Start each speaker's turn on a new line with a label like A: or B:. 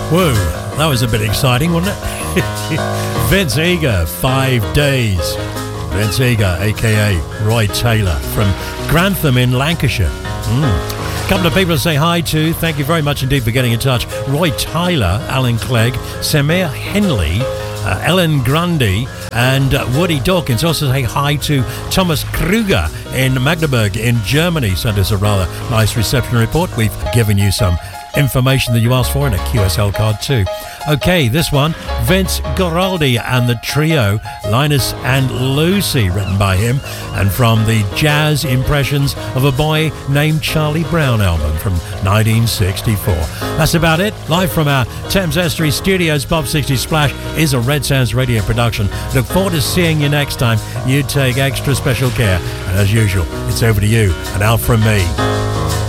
A: Whoa, that was a bit exciting, wasn't it? Vince Eager, 5 Days. Vince Eager, a.k.a. Roy Taylor from Grantham in Lancashire. A couple of people to say hi to. Thank you very much indeed for getting in touch. Roy Tyler, Alan Clegg, Samir Henley, Ellen Grundy, and Woody Dawkins. Also say hi to Thomas Kruger in Magdeburg in Germany. Sent us a rather nice reception report. We've given you some information that you asked for in a QSL card too. Okay, this one, Vince Guaraldi and the Trio, Linus and Lucy, written by him, and from the Jazz Impressions of a Boy Named Charlie Brown album from 1964. That's about it. Live from our Thames Estuary studios, Bob 60 Splash is a Red Sounds radio production. Look forward to seeing you next time. You take extra special care. And as usual, it's over to you and out from me.